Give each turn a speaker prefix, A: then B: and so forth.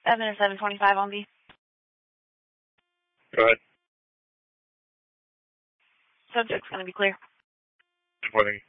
A: Evan is 725 on B.
B: Go ahead.
A: Subject's going to be clear.
B: Reporting.